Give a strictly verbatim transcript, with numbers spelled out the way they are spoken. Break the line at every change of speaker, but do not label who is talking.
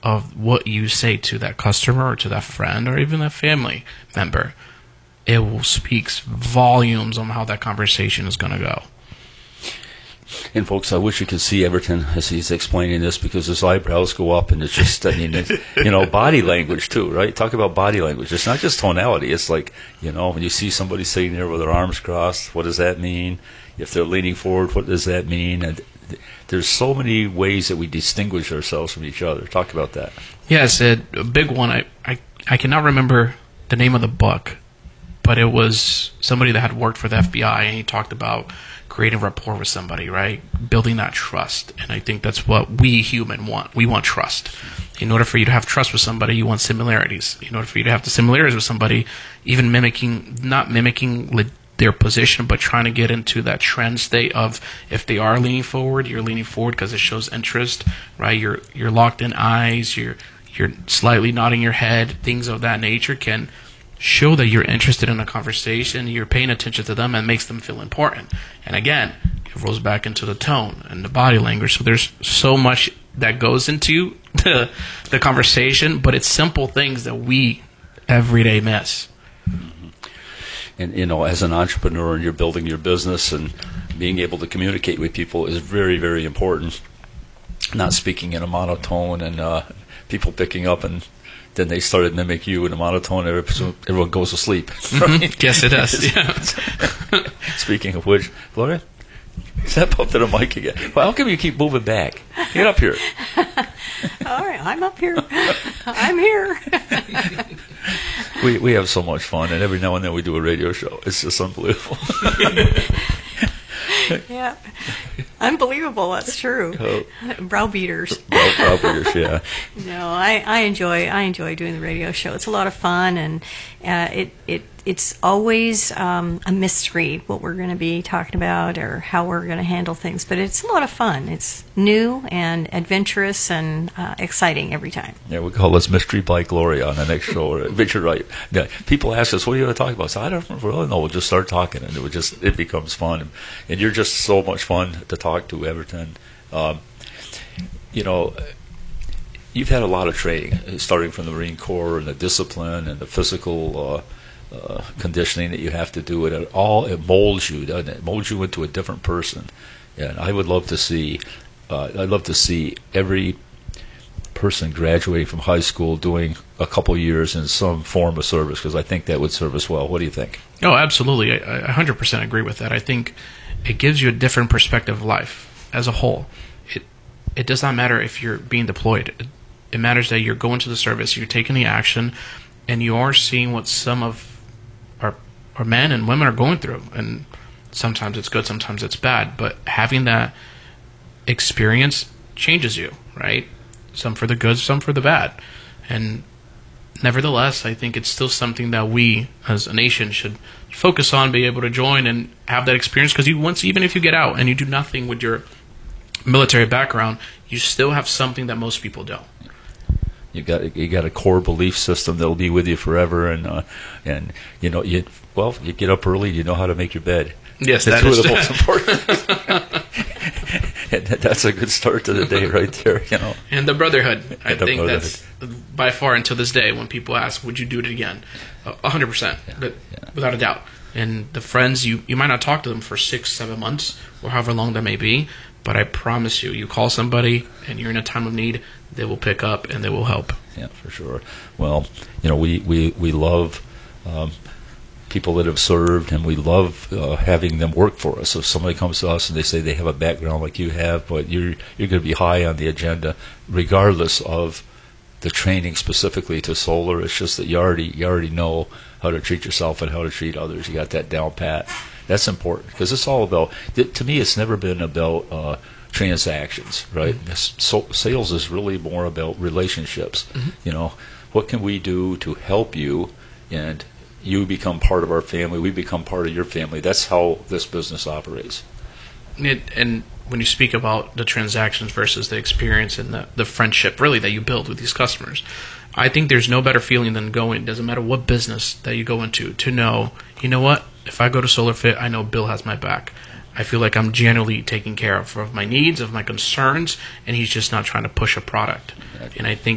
of what you say to that customer or to that friend or even that family member, it will speaks volumes on how that conversation is going to go.
And folks, I wish you could see Everton as he's explaining this, because his eyebrows go up, and it's just, I mean, it's, you know, body language too, right? Talk about body language. It's not just tonality. It's like, you know, when you see somebody sitting there with their arms crossed, what does that mean? If they're leaning forward, what does that mean? And there's so many ways that we distinguish ourselves from each other. Talk about that.
Yes, a, a big one. I, I, I cannot remember the name of the book, but it was somebody that had worked for the F B I, and he talked about creating rapport with somebody, right? Building that trust. And I think that's what we human want. We want trust. In order for you to have trust with somebody, you want similarities. In order for you to have the similarities with somebody, even mimicking, not mimicking le- their position, but trying to get into that trend state of, if they are leaning forward, you're leaning forward because it shows interest, right? You're you're locked in eyes, you're you're slightly nodding your head, things of that nature can show that you're interested in a conversation, you're paying attention to them, and makes them feel important. And again, it rolls back into the tone and the body language. So there's so much that goes into the, the conversation, but it's simple things that we every day miss.
And, you know, as an entrepreneur, and you're building your business, and being able to communicate with people is very, very important. Not speaking in a monotone, and uh, people picking up, and then they started mimic you in a monotone, everyone goes to sleep. Right?
Mm-hmm. Yes, it does. Yeah.
Speaking of which, Gloria, step up to the mic again. Well, how come you keep moving back? Get up here.
All right, I'm up here. I'm here.
we we have so much fun, and every now and then we do a radio show. It's just unbelievable.
Yeah, unbelievable. That's true. Oh. Browbeaters.
Brow, browbeaters, yeah.
No, I, I enjoy I enjoy doing the radio show. It's a lot of fun, and uh, it it it's always um, a mystery what we're going to be talking about or how we're going to handle things. But it's a lot of fun. It's new and adventurous and uh, exciting every time.
Yeah, we call this Mystery by Gloria on the next show. Or Adventure Right. Yeah, people ask us, "What are you going to talk about?" So I don't really know. We'll just start talking, and it would just it becomes fun. And, and you're just so much fun to talk to, Everton. Um, you know, you've had a lot of training, starting from the Marine Corps and the discipline and the physical uh, uh, conditioning that you have to do. It, it all it molds you, doesn't it? It molds you into a different person. And I would love to see, uh, I'd love to see every person graduating from high school doing a couple years in some form of service, because I think that would serve us well. What do you think?
Oh, absolutely. I, I one hundred percent agree with that. I think it gives you a different perspective of life as a whole. It it does not matter if you're being deployed. It, it matters that you're going to the service, you're taking the action, and you are seeing what some of our, our men and women are going through. And sometimes it's good, sometimes it's bad. But having that experience changes you, right? Some for the good, some for the bad. And nevertheless, I think it's still something that we, as a nation, should focus on, be able to join and have that experience. Because you once, even if you get out and you do nothing with your military background, you still have something that most people don't.
You got you got a core belief system that'll be with you forever, and uh, and you know you well you get up early, you know how to make your bed.
Yes,
that's
that is
the most important. And that's a good start to the day right there, you know.
And the brotherhood. I
the
think
brotherhood.
That's by far until this day when people ask, would you do it again? A hundred percent, but
yeah.
without a doubt. And the friends, you, you might not talk to them for six, seven months or however long that may be, but I promise you, you call somebody and you're in a time of need, they will pick up and they will help.
Yeah, for sure. Well, you know, we, we, we love um, people that have served, and we love uh, having them work for us. So if somebody comes to us and they say they have a background like you have, but you're you're going to be high on the agenda, regardless of the training specifically to solar. It's just that you already you already know how to treat yourself and how to treat others. You got that down pat. That's important, because it's all about. To me, it's never been about uh, transactions, right? Mm-hmm. So, sales is really more about relationships. Mm-hmm. You know, what can we do to help you, and you become part of our family, we become part of your family. That's how this business operates.
It, and when you speak about the transactions versus the experience and the, the friendship, really, that you build with these customers, I think there's no better feeling than going, doesn't matter what business that you go into, to know, you know what, if I go to SolarFit, I know Bill has my back. I feel like I'm genuinely taking care of, of my needs, of my concerns, and he's just not trying to push a product. Exactly. And I think